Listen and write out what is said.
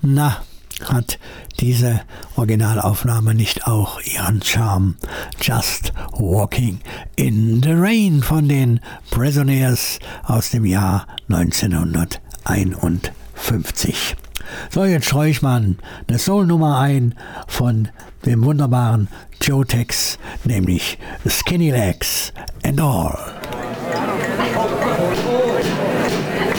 Na, hat diese Originalaufnahme nicht auch ihren Charme? Just Walking in the Rain von den Prisoners aus dem Jahr 1951. So, jetzt streue ich mal eine Soul-Nummer ein von dem wunderbaren Joe Tex, nämlich Skinny Legs and All.